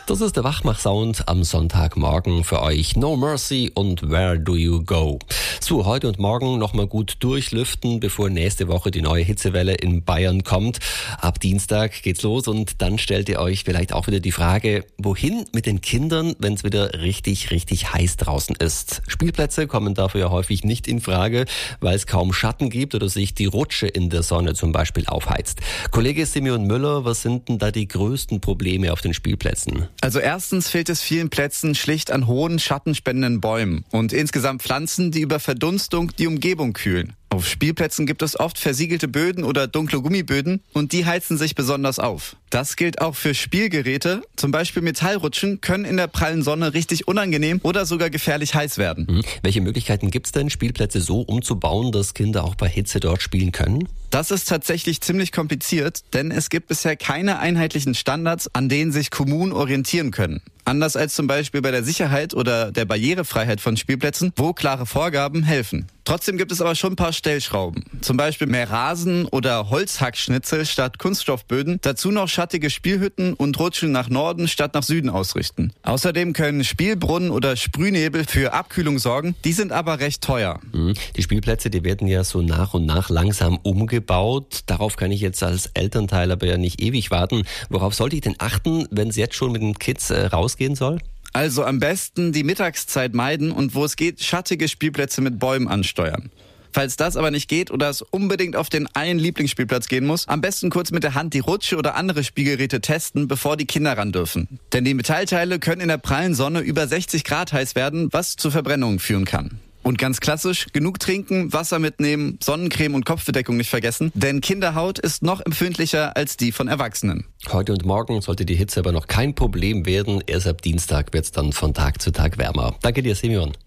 Das ist der Wachmach-Sound am Sonntagmorgen für euch. No Mercy und Where Do You Go? So, heute und morgen nochmal gut durchlüften, bevor nächste Woche die neue Hitzewelle in Bayern kommt. Ab Dienstag geht's los und dann stellt ihr euch vielleicht auch wieder die Frage, wohin mit den Kindern, wenn es wieder richtig heiß draußen ist? Spielplätze kommen dafür ja häufig nicht in Frage, weil es kaum Schatten gibt oder sich die Rutsche in der Sonne zum Beispiel aufheizt. Kollege Simeon Müller, was sind denn da die größten Probleme auf den Spielplätzen? Also erstens fehlt es vielen Plätzen schlicht an hohen, schattenspendenden Bäumen und insgesamt Pflanzen, die über Verdunstung die Umgebung kühlen. Auf Spielplätzen gibt es oft versiegelte Böden oder dunkle Gummiböden und die heizen sich besonders auf. Das gilt auch für Spielgeräte. Zum Beispiel Metallrutschen können in der prallen Sonne richtig unangenehm oder sogar gefährlich heiß werden. Welche Möglichkeiten gibt es denn, Spielplätze so umzubauen, dass Kinder auch bei Hitze dort spielen können? Das ist tatsächlich ziemlich kompliziert, denn es gibt bisher keine einheitlichen Standards, an denen sich Kommunen orientieren können. Anders als zum Beispiel bei der Sicherheit oder der Barrierefreiheit von Spielplätzen, wo klare Vorgaben helfen. Trotzdem gibt es aber schon ein paar Stellschrauben. Zum Beispiel mehr Rasen oder Holzhackschnitzel statt Kunststoffböden. Dazu noch schattige Spielhütten und Rutschen nach Norden statt nach Süden ausrichten. Außerdem können Spielbrunnen oder Sprühnebel für Abkühlung sorgen. Die sind aber recht teuer. Die Spielplätze, die werden ja so nach und nach langsam umgebaut. Darauf kann ich jetzt als Elternteil aber ja nicht ewig warten. Worauf sollte ich denn achten, wenn es jetzt schon mit den Kids rausgehen soll? Also am besten die Mittagszeit meiden und wo es geht, schattige Spielplätze mit Bäumen ansteuern. Falls das aber nicht geht oder es unbedingt auf den einen Lieblingsspielplatz gehen muss, am besten kurz mit der Hand die Rutsche oder andere Spielgeräte testen, bevor die Kinder ran dürfen. Denn die Metallteile können in der prallen Sonne über 60 Grad heiß werden, was zu Verbrennungen führen kann. Und ganz klassisch, genug trinken, Wasser mitnehmen, Sonnencreme und Kopfbedeckung nicht vergessen, denn Kinderhaut ist noch empfindlicher als die von Erwachsenen. Heute und morgen sollte die Hitze aber noch kein Problem werden. Erst ab Dienstag wird es dann von Tag zu Tag wärmer. Danke dir, Simeon.